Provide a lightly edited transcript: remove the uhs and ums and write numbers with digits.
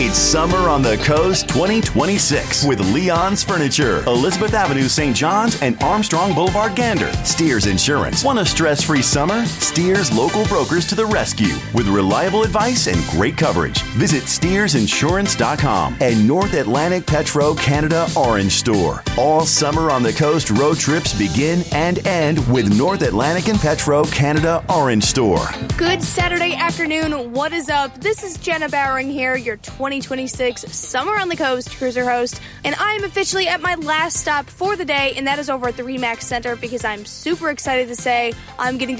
It's Summer on the Coast 2026 with Leon's Furniture, Elizabeth Avenue, St. John's, and Armstrong Boulevard, Gander. Steers Insurance. Want a stress-free summer? Steers local brokers to the rescue with reliable advice and great coverage. Visit SteersInsurance.com and North Atlantic Petro Canada Orange Store. All Summer on the Coast road trips begin and end with North Atlantic and Petro Canada Orange Store. Good Saturday afternoon. What is up? This is Jenna Bowering here, your 2026 Summer on the Coast cruiser host, and I am officially at my last stop for the day, and that is over at the RE/MAX Center because I'm super excited to say I'm getting